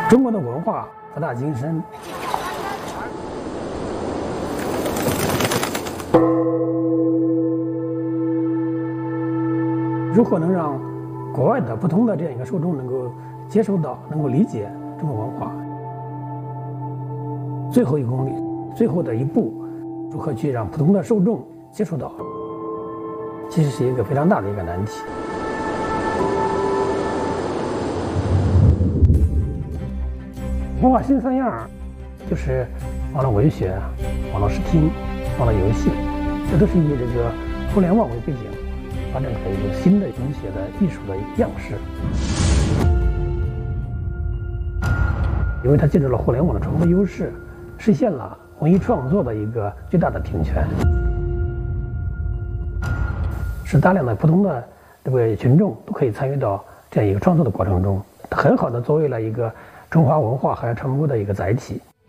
中国的文化博大精深，如何能让国外的不同的这样一个受众能够接受到、能够理解中国文化？最后一公里，最后的一步，如何去让普通的受众接触到？其实是一个非常大的一个难题。文化新三样就是网络文学、网络视听、网络游戏，这都是以这个互联网为背景发展出来一种新的文学的艺术的样式。因为它借助了互联网的传播优势，实现了文艺创作的一个最大的平权，使大量的不同的这个群众都可以参与到这样一个创作的过程中，很好的作为了一个中华文化和传播的一个载体。